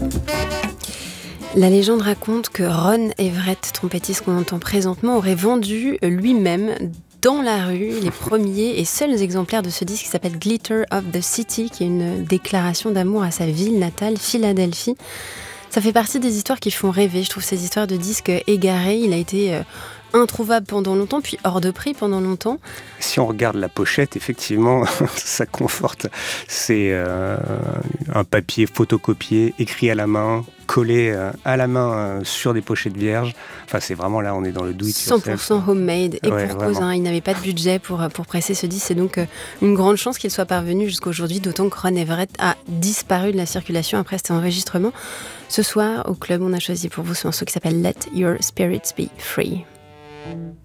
La légende raconte que Ron Everett, trompettiste qu'on entend présentement, aurait vendu lui-même dans la rue les premiers et seuls exemplaires de ce disque qui s'appelle Glitter of the City, qui est une déclaration d'amour à sa ville natale, Philadelphie. Ça fait partie des histoires qui font rêver. Je trouve ces histoires de disques égarés. Il a été introuvable pendant longtemps, puis hors de prix pendant longtemps. Si on regarde la pochette, effectivement, ça conforte. C'est un papier photocopié, écrit à la main, collé à la main sur des pochettes vierges. Enfin, c'est vraiment là, on est dans le do-it-yourself. 100% homemade. Et Ouais, pour cause, vraiment. il n'avait pas de budget pour presser ce disque. C'est donc une grande chance qu'il soit parvenu jusqu'à aujourd'hui, d'autant que Ron Everett a disparu de la circulation après cet enregistrement. Ce soir, au club, on a choisi pour vous ce morceau qui s'appelle Let Your Spirits Be Free.